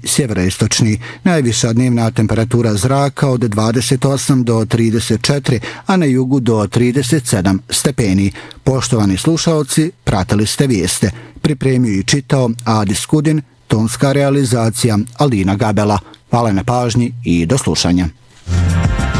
sjeveroistočni. Najviša dnevna temperatura zraka od 28 do 34, a na jugu do 37 stepeni. Poštovani slušaoci, pratili ste vijeste. Pripremio i čitao Adis Kudin, tonska realizacija Alina Gabela. Hvala na pažnji i do slušanja.